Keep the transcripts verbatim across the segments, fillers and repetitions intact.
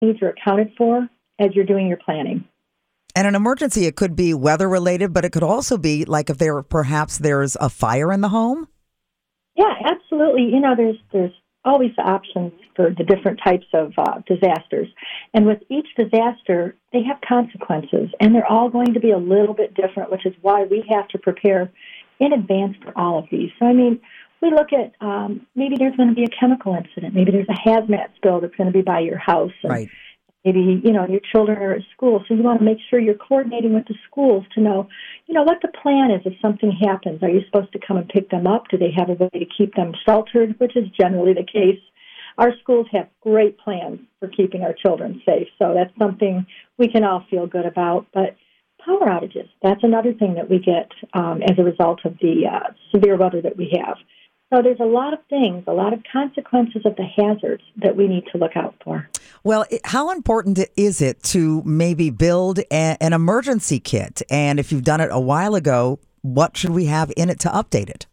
needs are accounted for as you're doing your planning. And an emergency, it could be weather related, but it could also be like if there perhaps there's a fire in the home. Yeah, absolutely. You know, there's there's always options for the different types of uh, disasters. And with each disaster, they have consequences, and they're all going to be a little bit different, which is why we have to prepare in advance for all of these. So, I mean, we look at um, maybe there's going to be a chemical incident. Maybe there's a hazmat spill that's going to be by your house. And right. Maybe, you know, your children are at school, so you want to make sure you're coordinating with the schools to know, you know, what the plan is if something happens. Are you supposed to come and pick them up? Do they have a way to keep them sheltered, which is generally the case? Our schools have great plans for keeping our children safe, so that's something we can all feel good about. But power outages, that's another thing that we get um, as a result of the uh, severe weather that we have. So there's a lot of things, a lot of consequences of the hazards that we need to look out for. Well, how important is it to maybe build a, an emergency kit? And if you've done it a while ago, what should we have in it to update it?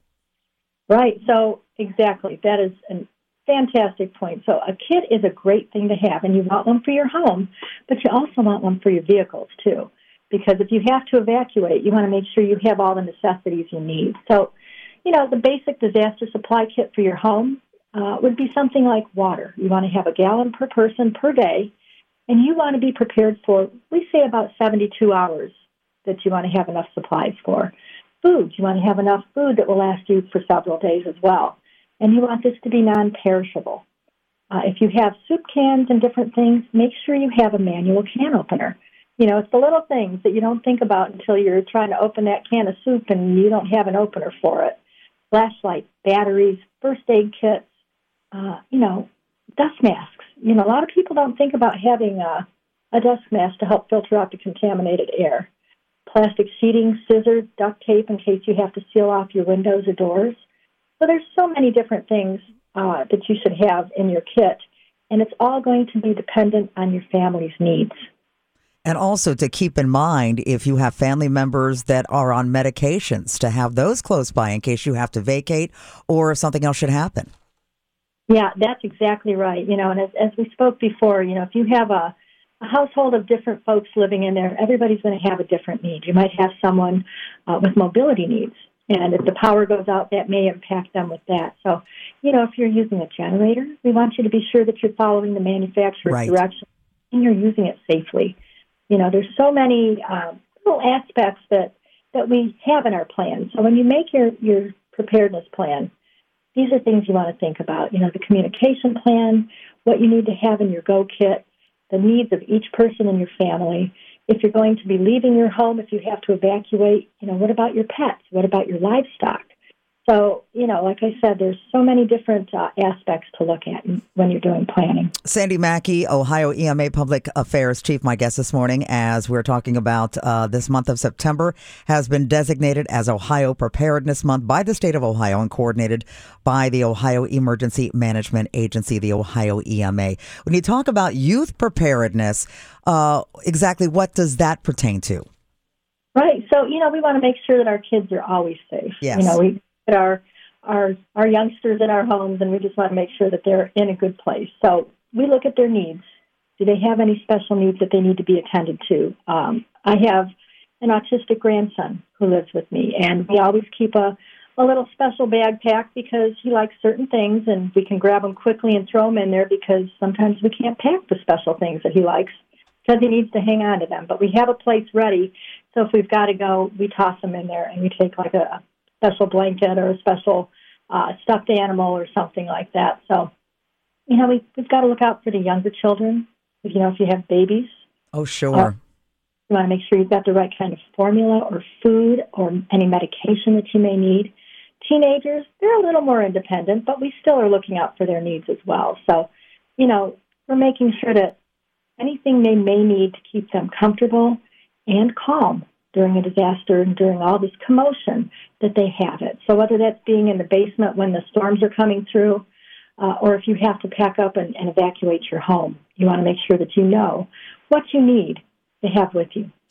Right. So exactly. That is a fantastic point. So a kit is a great thing to have, and you want one for your home, but you also want one for your vehicles, too. Because if you have to evacuate, you want to make sure you have all the necessities you need. So, you know, the basic disaster supply kit for your home uh, would be something like water. You want to have a gallon per person per day, and you want to be prepared for, we say, about seventy-two hours that you want to have enough supplies for. Food, you want to have enough food that will last you for several days as well. And you want this to be non-perishable. Uh, if you have soup cans and different things, make sure you have a manual can opener. You know, it's the little things that you don't think about until you're trying to open that can of soup and you don't have an opener for it. Flashlights, batteries, first aid kits, uh, you know, dust masks. You know, a lot of people don't think about having a, a dust mask to help filter out the contaminated air. Plastic sheeting, scissors, duct tape in case you have to seal off your windows or doors. So there's so many different things uh, that you should have in your kit, and it's all going to be dependent on your family's needs. And also to keep in mind, if you have family members that are on medications, to have those close by in case you have to vacate or if something else should happen. Yeah, that's exactly right. You know, and as, as we spoke before, you know, if you have a, a household of different folks living in there, everybody's going to have a different need. You might have someone uh, with mobility needs, and if the power goes out, that may impact them with that. So, you know, if you're using a generator, we want you to be sure that you're following the manufacturer's right. directions and you're using it safely. You know, there's so many um, little aspects that, that we have in our plan. So when you make your, your preparedness plan, these are things you want to think about. You know, the communication plan, what you need to have in your go kit, the needs of each person in your family. If you're going to be leaving your home, if you have to evacuate, you know, what about your pets? What about your livestock? So, you know, like I said, there's so many different uh, aspects to look at when you're doing planning. Sandy Mackey, Ohio E M A Public Affairs Chief, my guest this morning, as we're talking about uh, this month of September has been designated as Ohio Preparedness Month by the state of Ohio and coordinated by the Ohio Emergency Management Agency, the Ohio E M A. When you talk about youth preparedness, uh, exactly what does that pertain to? Right. So, you know, we want to make sure that our kids are always safe. Yes. You know, we our our our youngsters in our homes, and we just want to make sure that they're in a good place. So we look at their needs. Do they have any special needs that they need to be attended to? Um, I have an autistic grandson who lives with me, and we always keep a, a little special bag packed because he likes certain things, and we can grab them quickly and throw them in there because sometimes we can't pack the special things that he likes because he needs to hang on to them. But we have a place ready, so if we've got to go, we toss them in there, and we take like a special blanket or a special uh, stuffed animal or something like that. So, you know, we, we've got to look out for the younger children. If, you know, if you have babies. Oh, sure. Uh, you want to make sure you've got the right kind of formula or food or any medication that you may need. Teenagers, they're a little more independent, but we still are looking out for their needs as well. So, you know, we're making sure that anything they may need to keep them comfortable and calm during a disaster and during all this commotion, that they have it. So whether that's being in the basement when the storms are coming through, uh, or if you have to pack up and, and evacuate your home, you want to make sure that you know what you need to have with you.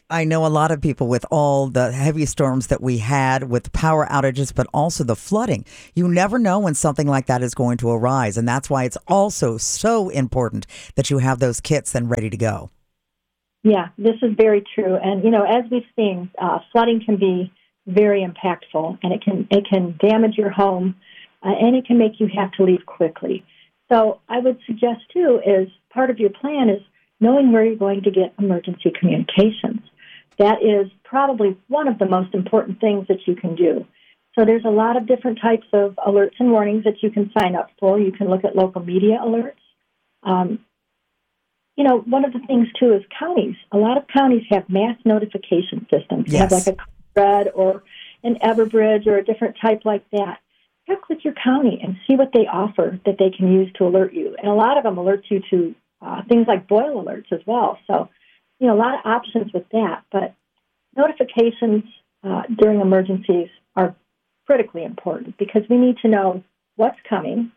I know a lot of people with all the heavy storms that we had with power outages, but also the flooding. You never know when something like that is going to arise. And that's why it's also so important that you have those kits then ready to go. Yeah, this is very true. And, you know, as we've seen, uh, flooding can be very impactful, and it can it can damage your home, uh, and it can make you have to leave quickly. So I would suggest, too, is part of your plan is knowing where you're going to get emergency communications. That is probably one of the most important things that you can do. So there's a lot of different types of alerts and warnings that you can sign up for. You can look at local media alerts. Um, you know, one of the things, too, is counties. A lot of counties have mass notification systems. They Yes. have like a Red or an Everbridge or a different type like that. Check with your county and see what they offer that they can use to alert you. And a lot of them alert you to uh, things like boil alerts as well. So, you know, a lot of options with that. But notifications uh, during emergencies are critically important because we need to know what's coming,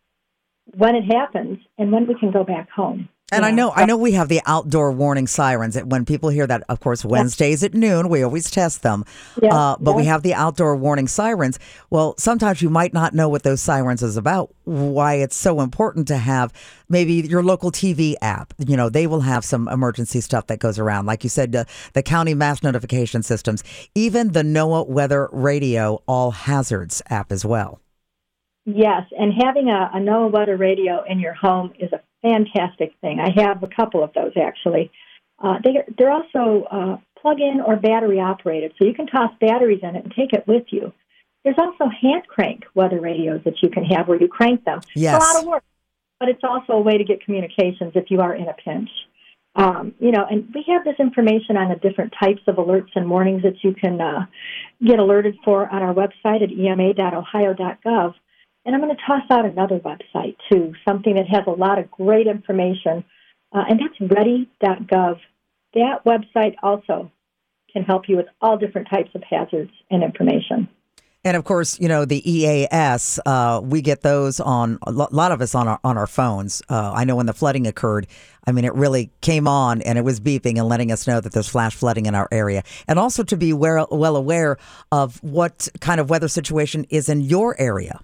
when it happens, and when we can go back home. And Yeah. I know, I know we have the outdoor warning sirens. When people hear that, of course, Wednesdays at noon, we always test them. Yeah, Uh, but we yeah. have the outdoor warning sirens. Well, sometimes you might not know what those sirens is about. Why it's so important to have maybe your local T V app. You know, they will have some emergency stuff that goes around, like you said, uh, the county mass notification systems, even the NOAA Weather Radio All Hazards app as well. Yes, and having a, a NOAA weather radio in your home is a fantastic thing. I have a couple of those, actually. Uh, they, they're also uh, plug-in or battery-operated, so you can toss batteries in it and take it with you. There's also hand crank weather radios that you can have where you crank them. Yes. It's a lot of work, but it's also a way to get communications if you are in a pinch. Um, you know, and we have this information on the different types of alerts and warnings that you can uh, get alerted for on our website at e m a dot ohio dot gov. And I'm going to toss out another website, too, something that has a lot of great information, uh, and that's ready dot gov. That website also can help you with all different types of hazards and information. And of course, you know, the E A S, uh, we get those on a lo- lot of us on our on our phones. Uh, I know when the flooding occurred, I mean, it really came on and it was beeping and letting us know that there's flash flooding in our area. And also to be well, well aware of what kind of weather situation is in your area.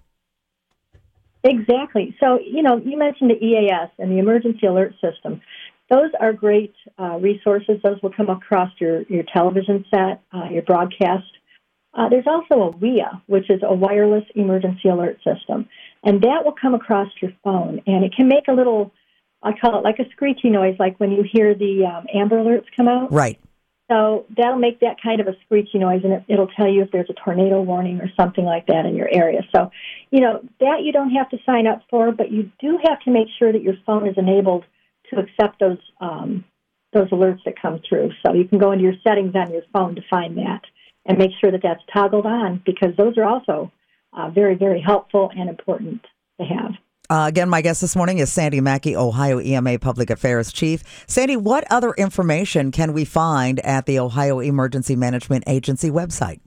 Exactly. So, you know, you mentioned the E A S and the Emergency Alert System. Those are great uh, resources. Those will come across your, your television set, uh, your broadcast. Uh, there's also a W E A, which is a wireless emergency alert system. And that will come across your phone. And it can make a little, I call it like a screechy noise, like when you hear the um, Amber Alerts come out. Right. So that'll make that kind of a screechy noise, and it, it'll tell you if there's a tornado warning or something like that in your area. So, you know, that you don't have to sign up for, but you do have to make sure that your phone is enabled to accept those um, those alerts that come through. So you can go into your settings on your phone to find that and make sure that that's toggled on, because those are also uh, very, very helpful and important to have. Uh, again, my guest this morning is Sandy Mackey, Ohio E M A Public Affairs Chief. Sandy, what other information can we find at the Ohio Emergency Management Agency website?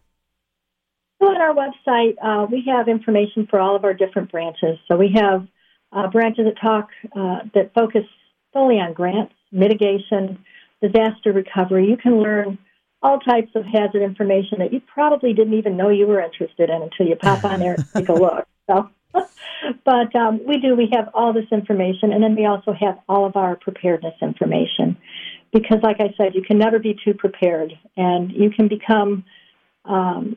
So on our website, uh, we have information for all of our different branches. So we have uh, branches that talk, uh, that focus solely on grants, mitigation, disaster recovery. You can learn all types of hazard information that you probably didn't even know you were interested in until you pop on there and take a look. So. But um, we do, we have all this information, and then we also have all of our preparedness information. Because, like I said, you can never be too prepared, and you can become um,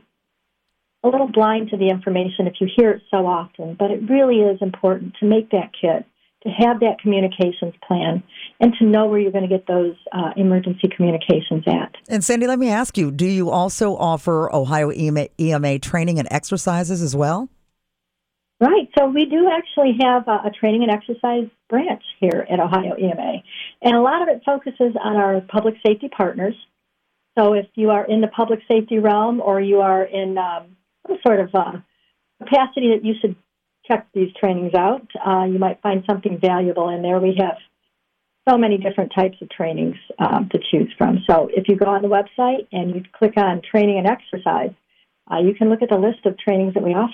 a little blind to the information if you hear it so often. But it really is important to make that kit, to have that communications plan, and to know where you're going to get those uh, emergency communications at. And Sandy, let me ask you, do you also offer Ohio E M A, E M A training and exercises as well? Right. So we do actually have a, a training and exercise branch here at Ohio E M A. And a lot of it focuses on our public safety partners. So if you are in the public safety realm or you are in um, some sort of uh, capacity that you should check these trainings out, uh, you might find something valuable in there. We have so many different types of trainings um, to choose from. So if you go on the website and you click on training and exercise, uh, you can look at the list of trainings that we offer.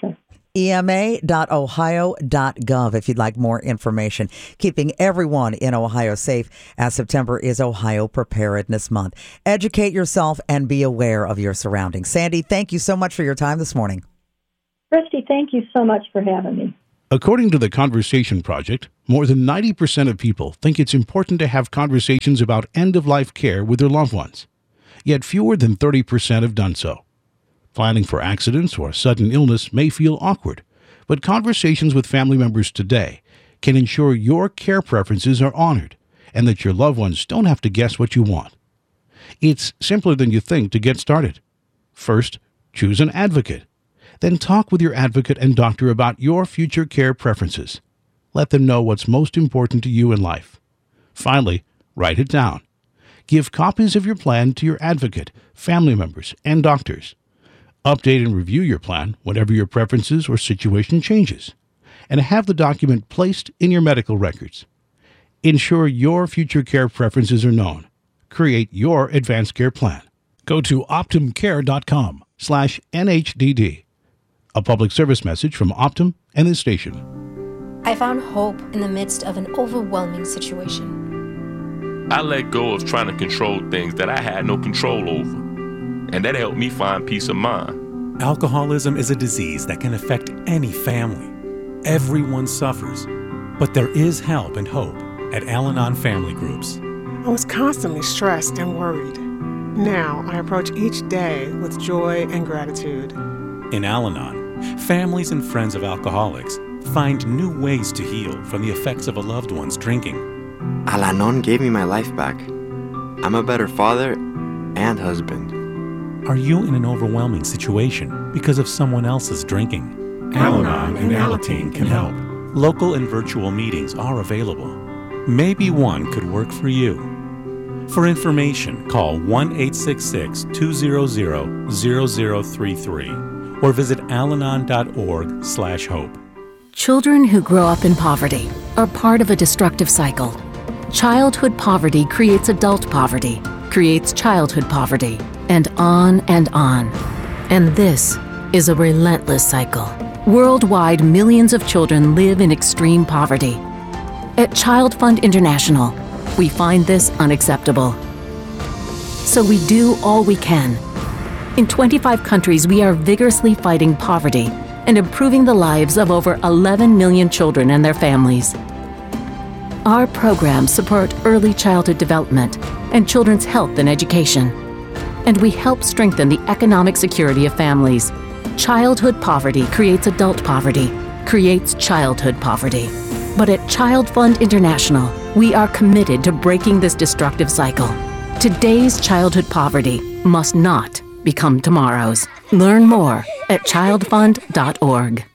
E M A dot ohio dot gov if you'd like more information. Keeping everyone in Ohio safe as September is Ohio Preparedness Month. Educate yourself and be aware of your surroundings. Sandy, thank you so much for your time this morning. Christy, thank you so much for having me. According to the Conversation Project, more than ninety percent of people think it's important to have conversations about end-of-life care with their loved ones. Yet fewer than thirty percent have done so. Planning for accidents or sudden illness may feel awkward, but conversations with family members today can ensure your care preferences are honored and that your loved ones don't have to guess what you want. It's simpler than you think to get started. First, choose an advocate. Then talk with your advocate and doctor about your future care preferences. Let them know what's most important to you in life. Finally, write it down. Give copies of your plan to your advocate, family members, and doctors. Update and review your plan whenever your preferences or situation changes, and have the document placed in your medical records. Ensure your future care preferences are known. Create your advanced care plan. Go to optumcare.com slash NHDD. A public service message from Optum and this station. I found hope in the midst of an overwhelming situation. I let go of trying to control things that I had no control over, and that helped me find peace of mind. Alcoholism is a disease that can affect any family. Everyone suffers, but there is help and hope at Al-Anon Family Groups. I was constantly stressed and worried. Now I approach each day with joy and gratitude. In Al-Anon, families and friends of alcoholics find new ways to heal from the effects of a loved one's drinking. Al-Anon gave me my life back. I'm a better father and husband. Are you in an overwhelming situation because of someone else's drinking? Al-Anon and Alateen can help. Local and virtual meetings are available. Maybe one could work for you. For information, call one eight six six, two zero zero, zero zero three three or visit alanon dot org slash hope. Children who grow up in poverty are part of a destructive cycle. Childhood poverty creates adult poverty, creates childhood poverty, and on and on. And this is a relentless cycle. Worldwide, millions of children live in extreme poverty. At Child Fund International, we find this unacceptable. So we do all we can. In twenty-five countries, we are vigorously fighting poverty and improving the lives of over eleven million children and their families. Our programs support early childhood development and children's health and education. And we help strengthen the economic security of families. Childhood poverty creates adult poverty, creates childhood poverty. But at Child Fund International, we are committed to breaking this destructive cycle. Today's childhood poverty must not become tomorrow's. Learn more at child fund dot org.